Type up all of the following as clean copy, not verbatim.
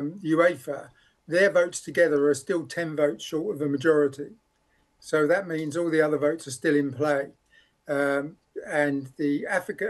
UEFA, their votes together are still 10 votes short of a majority. So that means all the other votes are still in play. And the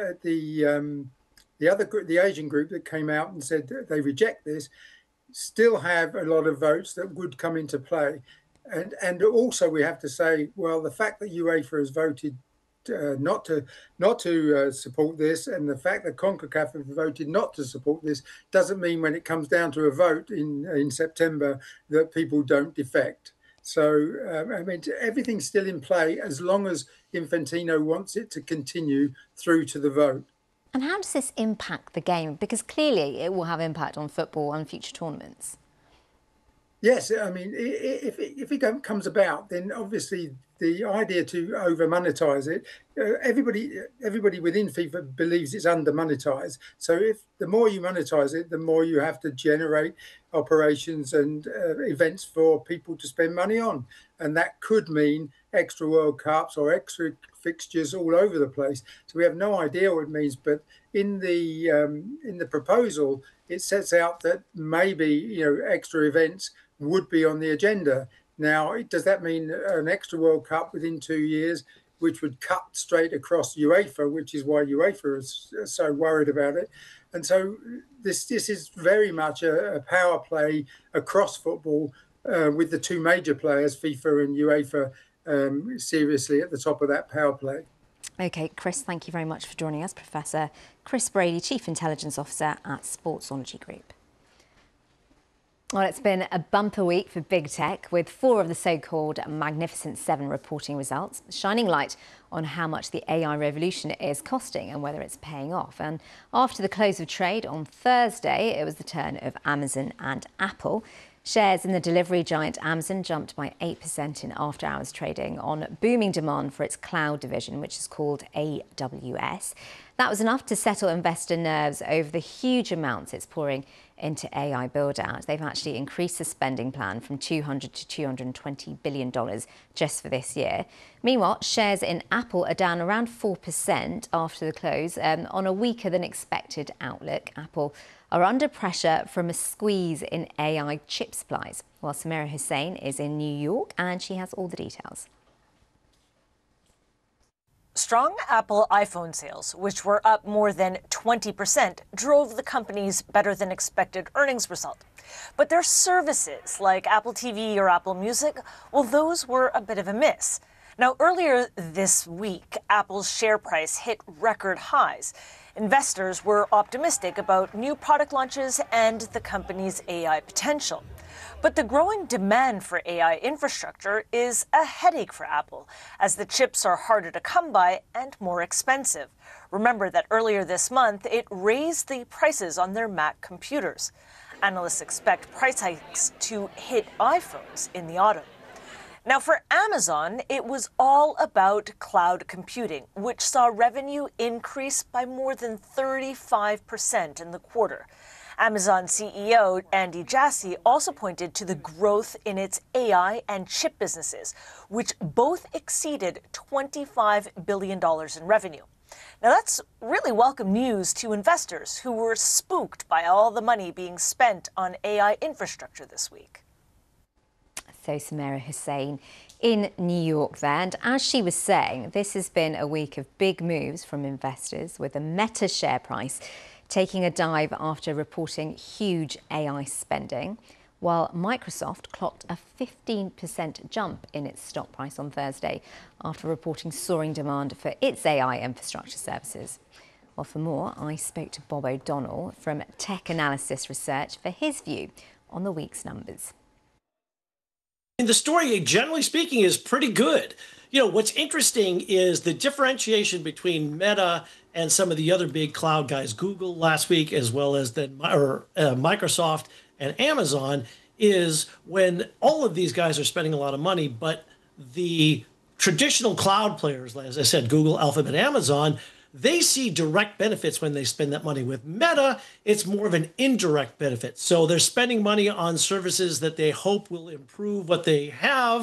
Asian group that came out and said that they reject this still have a lot of votes that would come into play. And also we have to say, well, the fact that UEFA has voted not to support this, and the fact that CONCACAF have voted not to support this, doesn't mean when it comes down to a vote in September that people don't defect. So, I mean, everything's still in play as long as Infantino wants it to continue through to the vote. And how does this impact the game? Because clearly it will have impact on football and future tournaments. Yes, I mean, if it comes about, then obviously the idea to over monetize it, everybody within FIFA believes it's under monetized. So if the more you monetize it, the more you have to generate operations and events for people to spend money on, and that could mean extra World Cups or extra fixtures all over the place. So we have no idea what it means, but in the proposal, it sets out that maybe extra events would be on the agenda. Now, does that mean an extra World Cup within 2 years, which would cut straight across UEFA, which is why UEFA is so worried about it? And so this is very much a power play across football with the two major players, FIFA and UEFA, seriously at the top of that power play. OK, Chris, thank you very much for joining us. Professor Chris Brady, Chief Intelligence Officer at Sportsology Group. Well, it's been a bumper week for big tech, with 4 of the so-called Magnificent Seven reporting results, shining light on how much the AI revolution is costing and whether it's paying off. And after the close of trade on Thursday, it was the turn of Amazon and Apple. Shares in the delivery giant Amazon jumped by 8% in after-hours trading on booming demand for its cloud division, which is called AWS. That was enough to settle investor nerves over the huge amounts it's pouring into AI build-out. They've actually increased the spending plan from $200 to $220 billion just for this year. Meanwhile, shares in Apple are down around 4% after the close on a weaker than expected outlook. Apple are under pressure from a squeeze in AI chip supplies. Well, Samira Hussain is in New York and she has all the details. Strong Apple iPhone sales, which were up more than 20%, drove the company's better-than-expected earnings result. But their services, like Apple TV or Apple Music, well, those were a bit of a miss. Now, earlier this week, Apple's share price hit record highs. Investors were optimistic about new product launches and the company's AI potential. But the growing demand for AI infrastructure is a headache for Apple, as the chips are harder to come by and more expensive. Remember that earlier this month, it raised the prices on their Mac computers. Analysts expect price hikes to hit iPhones in the autumn. Now, for Amazon, it was all about cloud computing, which saw revenue increase by more than 35% in the quarter. Amazon CEO Andy Jassy also pointed to the growth in its AI and chip businesses, which both exceeded $25 billion in revenue. Now, that's really welcome news to investors who were spooked by all the money being spent on AI infrastructure this week. So Samira Hussain in New York there. And as she was saying, this has been a week of big moves from investors, with the Meta share price taking a dive after reporting huge AI spending, while Microsoft clocked a 15% jump in its stock price on Thursday after reporting soaring demand for its AI infrastructure services. Well, for more, I spoke to Bob O'Donnell from Tech Analysis Research for his view on the week's numbers. The story, generally speaking, is pretty good. What's interesting is the differentiation between Meta and some of the other big cloud guys, Google last week, as well as Microsoft and Amazon, is when all of these guys are spending a lot of money, but the traditional cloud players, as I said, Google, Alphabet, Amazon, they see direct benefits when they spend that money. With Meta, it's more of an indirect benefit. So they're spending money on services that they hope will improve what they have.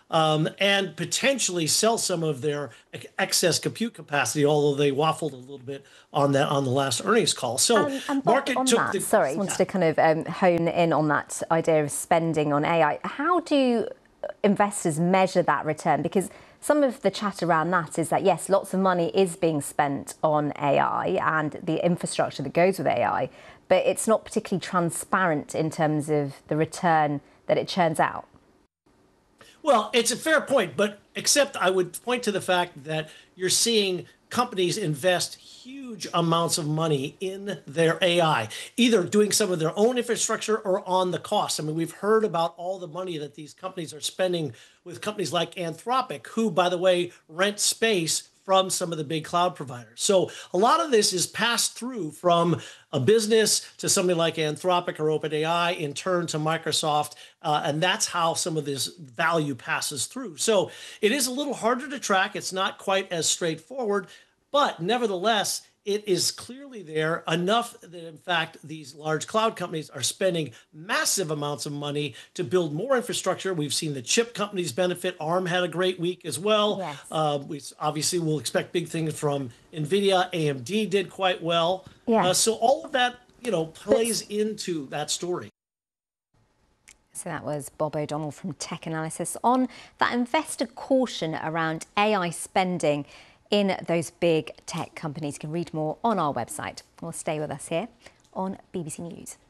and potentially sell some of their excess compute capacity, although they waffled a little bit on that on the last earnings call. So and market on took that, the... sorry, wanted to kind of hone in on that idea of spending on AI. How do investors measure that return? Because some of the chat around that is that, yes, lots of money is being spent on AI and the infrastructure that goes with AI, but it's not particularly transparent in terms of the return that it churns out. Well, it's a fair point, but except I would point to the fact that you're seeing companies invest huge amounts of money in their AI, either doing some of their own infrastructure or on the cost. I mean, we've heard about all the money that these companies are spending with companies like Anthropic, who, by the way, rent space from some of the big cloud providers. So a lot of this is passed through from a business to somebody like Anthropic or OpenAI, in turn to Microsoft, and that's how some of this value passes through. So it is a little harder to track. It's not quite as straightforward, but nevertheless, it is clearly there enough that, in fact, these large cloud companies are spending massive amounts of money to build more infrastructure. We've seen the chip companies benefit. ARM had a great week as well. Yes. We obviously will expect big things from NVIDIA. AMD did quite well. Yeah. So all of that, plays into that story. So that was Bob O'Donnell from Tech Analysis on that investor caution around AI spending in those big tech companies. You can read more on our website. Well, stay with us here on BBC News.